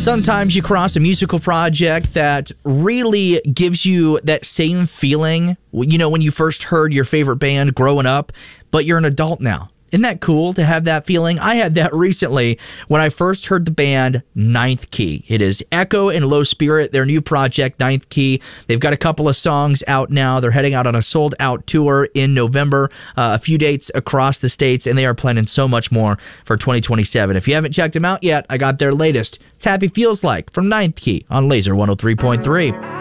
Sometimes you cross a musical project that really gives you that same feeling, you know, when you first heard your favorite band growing up, but you're an adult now. Isn't that cool to have that feeling? I had that recently when I first heard the band Ninth Key. It is Echo and Low Spirit, their new project, Ninth Key. They've got a couple of songs out now. They're heading out on a sold-out tour in November, a few dates across the states, and they are planning so much more for 2027. If you haven't checked them out yet, I got their latest. It's Happy Feels Like from Ninth Key on Laser 103.3.